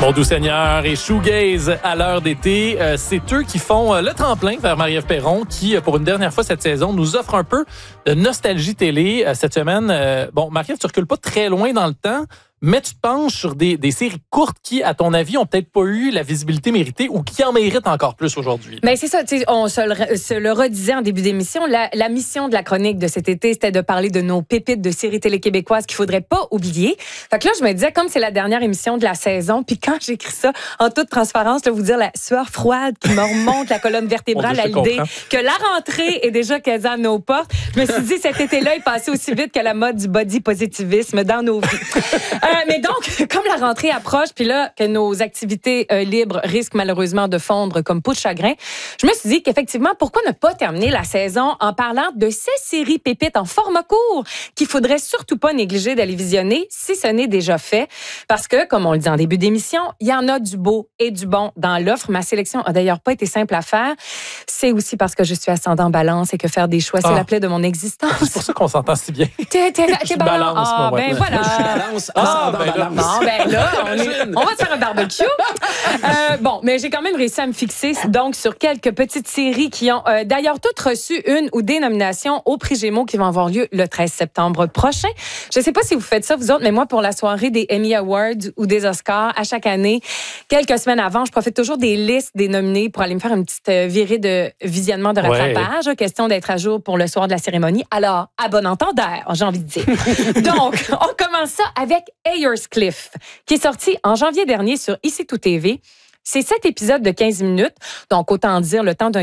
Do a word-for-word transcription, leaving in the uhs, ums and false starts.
Mon doux Seigneur et Shoegaze à l'heure d'été, euh, c'est eux qui font euh, le tremplin vers Marie-Ève Perron qui, euh, pour une dernière fois cette saison, nous offre un peu de nostalgie télé euh, cette semaine. Euh, bon, Marie-Ève, tu recules pas très loin dans le temps, mais tu te penches sur des, des séries courtes qui, à ton avis, ont peut-être pas eu la visibilité méritée ou qui en méritent encore plus aujourd'hui. Ben c'est ça, tu sais, on se le, se le redisait en début d'émission. La, la mission de la chronique de cet été, c'était de parler de nos pépites de séries télé québécoises qu'il faudrait pas oublier. Fait que là, je me disais, comme c'est la dernière émission de la saison, puis quand j'écris ça, en toute transparence, je vais vous dire la sueur froide qui me remonte la colonne vertébrale à l'idée que la rentrée est déjà quasi à nos portes. Je me suis dit, cet été-là est passé aussi vite que la mode du body positivisme dans nos vies. Euh, mais donc, comme la rentrée approche, puis là, que nos activités euh, libres risquent malheureusement de fondre comme peau de chagrin, je me suis dit qu'effectivement, pourquoi ne pas terminer la saison en parlant de ces séries pépites en format court qu'il faudrait surtout pas négliger d'aller visionner si ce n'est déjà fait. Parce que, comme on le dit en début d'émission, il y en a du beau et du bon dans l'offre. Ma sélection a d'ailleurs pas été simple à faire. C'est aussi parce que je suis ascendant balance et que faire des choix, c'est ah. la plaie de mon existence. C'est pour ça qu'on s'entend si bien. T'es, t'es, t'es balance. Ah, ben ouais. voilà. Je suis balance. Ah, Ah, ben là. Non, ben là, on, est, on va se faire un barbecue. Euh, bon, mais j'ai quand même réussi à me fixer donc sur quelques petites séries qui ont euh, d'ailleurs toutes reçu une ou des nominations au Prix Gémeaux qui vont avoir lieu le treize septembre prochain. Je sais pas si vous faites ça, vous autres, mais moi, pour la soirée des Emmy Awards ou des Oscars, à chaque année, quelques semaines avant, je profite toujours des listes des nominés pour aller me faire une petite euh, virée de visionnement de rattrapage. Ouais. Question d'être à jour pour le soir de la cérémonie. Alors, à bon entendeur, j'ai envie de dire. Donc, on commence ça avec Ayers Cliff, qui est sorti en janvier dernier sur Ici Tout T V. C'est sept épisodes de quinze minutes, donc autant dire le temps d'un